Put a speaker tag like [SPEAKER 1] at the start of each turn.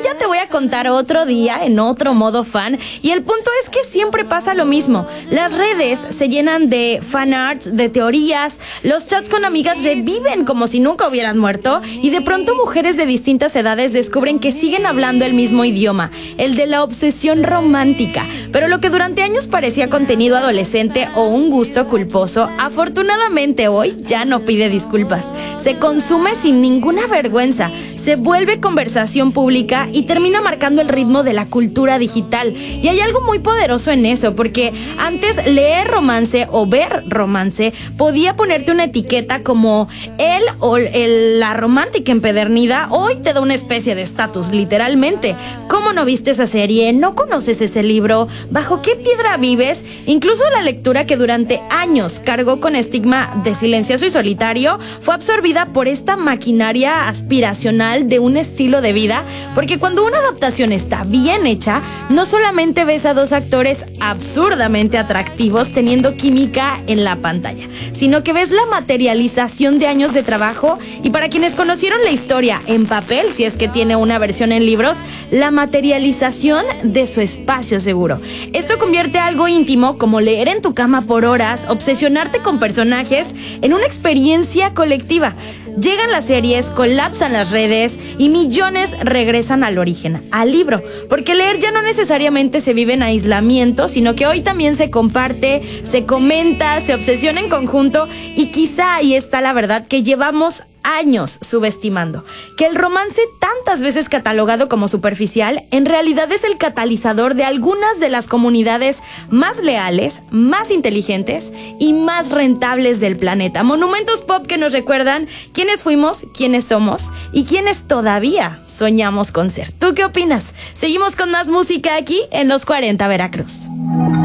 [SPEAKER 1] ya te voy a contar otro día en otro modo fan. Y el punto es que siempre pasa lo mismo. Las redes se llenan de fanarts, de teorías. Los chats con amigas reviven como si nunca hubieran muerto. Y de pronto mujeres de distintas edades descubren que siguen hablando el mismo idioma, el de la obsesión romántica. Pero lo que durante años parecía contenido adolescente o un gusto culposo, afortunadamente hoy ya no pide disculpas. Se consume sin ninguna vergüenza, se vuelve conversación pública y termina marcando el ritmo de la cultura digital. Y hay algo muy poderoso en eso, porque antes leer romance o ver romance podía ponerte una etiqueta como él o la romántica empedernida. Hoy te da una especie de estatus, literalmente. ¿Cómo no viste esa serie? ¿No conoces ese libro? ¿Bajo qué piedra vives? Incluso la lectura, que durante años cargó con estigma de silencioso y solitario, fue absorbida por esta maquinaria aspiracional de un estilo de vida, porque cuando una adaptación está bien hecha, no solamente ves a dos actores absurdamente atractivos teniendo química en la pantalla, sino que ves la materialización de años de trabajo. Y para quienes conocieron la historia en papel, si es que tiene una versión en libros, la materialización de su espacio seguro. Esto convierte algo íntimo, como leer en tu cama por horas, obsesionarte con personajes, en una experiencia colectiva. Llegan las series, colapsan las redes y millones regresan al origen, al libro. Porque leer ya no necesariamente se vive en aislamiento, sino que hoy también se comparte, se comenta, se obsesiona en conjunto. Y quizá ahí está la verdad que llevamos años subestimando, que el romance, tantas veces catalogado como superficial, en realidad es el catalizador de algunas de las comunidades más leales, más inteligentes y más rentables del planeta. Monumentos pop que nos recuerdan quiénes fuimos, quiénes somos y quiénes todavía soñamos con ser. ¿Tú qué opinas? Seguimos con más música aquí en Los 40 Veracruz.